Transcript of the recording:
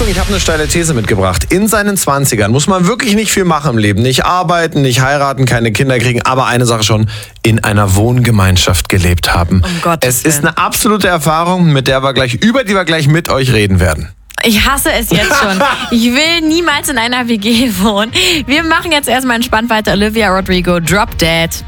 Achtung, ich habe eine steile These mitgebracht. In seinen 20ern muss man wirklich nicht viel machen im Leben. Nicht arbeiten, nicht heiraten, keine Kinder kriegen, aber eine Sache schon, in einer Wohngemeinschaft gelebt haben. Um Gottes Es ist Willen. eine absolute Erfahrung, über die wir gleich mit euch reden werden. Ich hasse es jetzt schon. Ich will niemals in einer WG wohnen. Wir machen jetzt erstmal entspannt weiter. Olivia Rodrigo, Drop Dead.